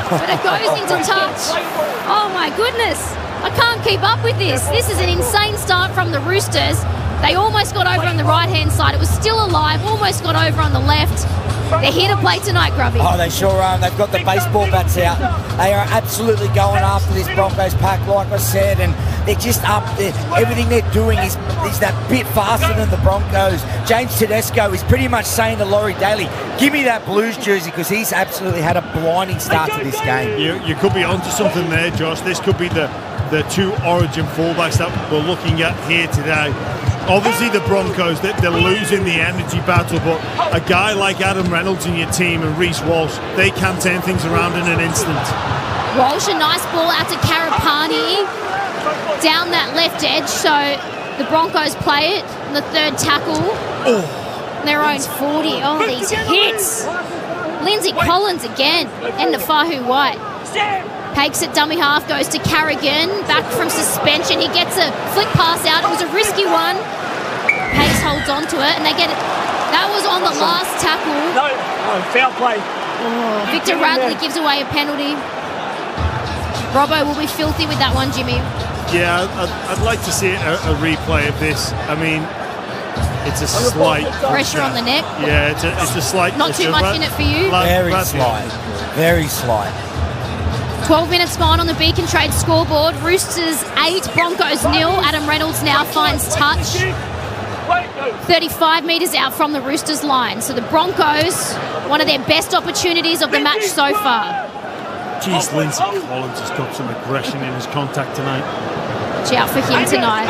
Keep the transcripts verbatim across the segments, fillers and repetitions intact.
but it goes into touch. Oh my goodness. I can't keep up with this. This is an insane start from the Roosters. They almost got over on the right-hand side. It was still alive, almost got over on the left. They're here to play tonight, Grubby. Oh, they sure are. They've got the baseball bats out. They are absolutely going after this Broncos pack, like I said, and they're just up there. Everything they're doing is, is that bit faster than the Broncos. James Tedesco is pretty much saying to Laurie Daly, give me that Blues jersey, because he's absolutely had a blinding start to this game. You, you could be onto something there, Josh. This could be the, the two Origin fullbacks that we're looking at here today. Obviously, the Broncos, they're, they're losing the energy battle, but a guy like Adam Reynolds in your team and Reece Walsh, they can turn things around in an instant. Walsh, a nice ball out to Karapani down that left edge, so the Broncos play it. The third tackle, oh. Their own forty. Oh, these hits. Lindsay Collins again, and Nafahu White. Pakes it dummy half, goes to Carrigan, back from suspension. He gets a flick pass out. It was a risky one. Pakes holds on to it, and they get it. That was on the last tackle. No, no, foul play. Oh, Victor Radley gives away a penalty. Robbo will be filthy with that one, Jimmy. Yeah, I'd, I'd like to see a, a replay of this. I mean, it's a slight pressure on the neck. Yeah, it's a, it's a slight. Not too much in it for you. Very slight. Very slight. twelve minutes gone on the Beacon Trade scoreboard. Roosters eight, Broncos nil. Adam Reynolds now finds touch. thirty-five metres out from the Roosters line. So the Broncos, one of their best opportunities of the match so far. Jeez, Lindsay Collins has got some aggression in his contact tonight. Watch out for him tonight.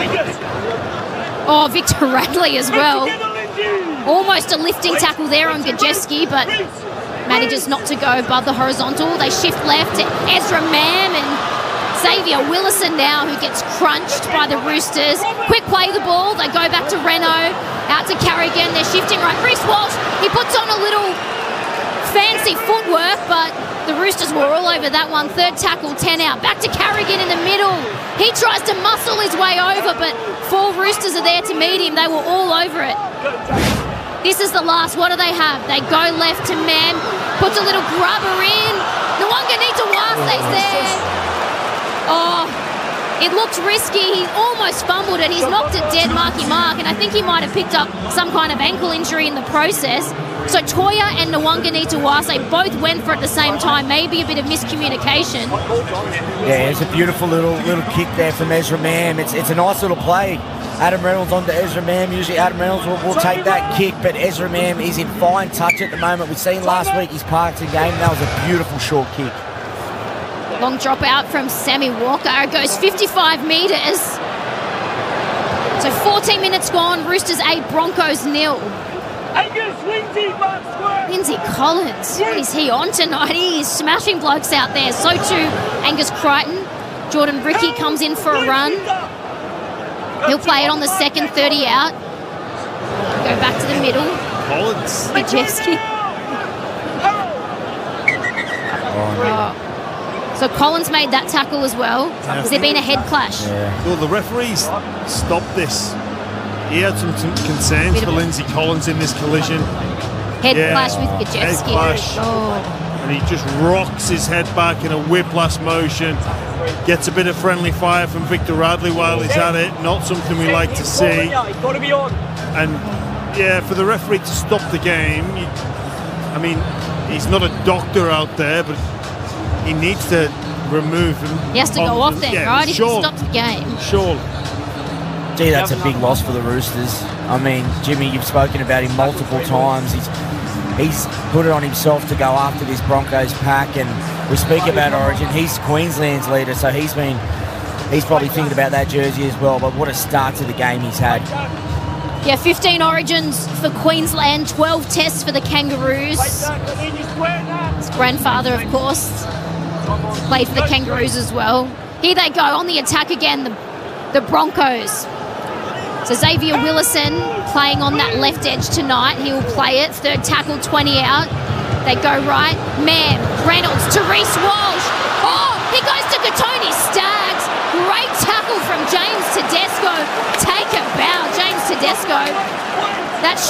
Oh, Victor Radley as well. Almost a lifting tackle there on Gajeski, but manages not to go above the horizontal. They shift left to Ezra Mam and Xavier Willison now, who gets crunched by the Roosters. Quick play the ball. They go back to Renault. Out to Carrigan. They're shifting right. Reece Walsh, he puts on a little fancy footwork, but the Roosters were all over that one. Third tackle, ten out. Back to Carrigan in the middle. He tries to muscle his way over, but four Roosters are there to meet him. They were all over it. This is the last. What do they have? They go left to Mam. Puts a little grubber in. Nwanga Nitawase there. Oh, it looked risky. He almost fumbled it. He's knocked it dead, marky mark, and I think he might have picked up some kind of ankle injury in the process. So Toya and Nwanga Nitawase both went for it at the same time. Maybe a bit of miscommunication. Yeah, it's a beautiful little little kick there from Ezra Mam. It's, it's a nice little play. Adam Reynolds onto Ezra Mam. Usually Adam Reynolds will, will take that kick, but Ezra Mam is in fine touch at the moment. We've seen last week his Parkton game. That was a beautiful short kick. Long drop out from Sammy Walker. It goes fifty-five metres. So fourteen minutes gone. Roosters eight, Broncos nil. Lindsay Collins, what is he on tonight? He is smashing blokes out there. So too Angus Crichton. Jordan Bricky comes in for a run. He'll play it on the second, thirty out. Go back to the middle. Collins. Gajeski. Oh. So Collins made that tackle as well. Yeah. Has there been a head clash? Yeah. Well, the referees stopped this. He had some t- concerns for Lindsay Collins in this collision. Head Yeah. clash with Gajeski. Head clash. Oh. And he just rocks his head back in a whiplash motion. Gets a bit of friendly fire from Victor Radley while he's at it. Not something we like to see. And yeah, for the referee to stop the game, you, I mean, he's not a doctor out there, but he needs to remove him. He has to go off there, yeah, right? He sure. can stop the game. Sure. Gee, that's a big loss for the Roosters. I mean, Jimmy, you've spoken about him multiple times. He's he's put it on himself to go after this Broncos pack, and we speak about Origin. He's Queensland's leader, so he's been he's probably thinking about that jersey as well. But what a start to the game he's had. Yeah, fifteen Origins for Queensland, twelve tests for the Kangaroos. His grandfather, of course, played for the Kangaroos as well. Here they go on the attack again, the, the Broncos. So Xavier Willison playing on that left edge tonight. He will play it. Third tackle, twenty out. They go right. Mam, Reynolds to Reece Walsh. Oh, he goes to Katoni Staggs. Great tackle from James Tedesco. Take a bow, James Tedesco. That